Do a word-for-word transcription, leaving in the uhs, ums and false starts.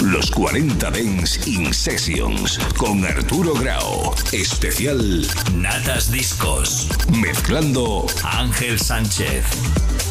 Los cuarenta Dance in Sessions con Arturo Grau. Especial Natas Discos. Mezclando Ángel Sánchez.